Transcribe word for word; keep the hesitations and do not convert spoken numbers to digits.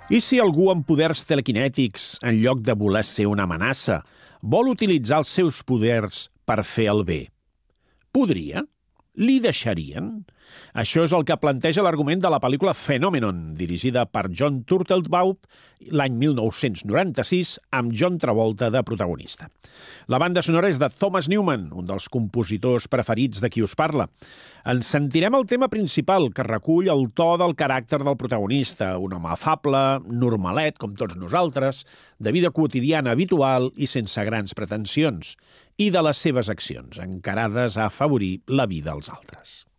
I si algú amb poders telequinètics, en lloc de voler ser una amenaça, vol utilitzar els seus poders per fer el bé? Podria? Li deixarien? Això és el que planteja l'argument de la pel·lícula Phenomenon, dirigida per John Turtelbaum l'any mil nou-cents noranta-sis, amb John Travolta de protagonista. La banda sonora és de Thomas Newman, un dels compositors preferits de qui us parla. Ens sentirem el tema principal, que recull el to del caràcter del protagonista, un home afable, normalet, com tots nosaltres, de vida quotidiana habitual i sense grans pretensions, i de les seves accions, encarades a afavorir la vida als altres.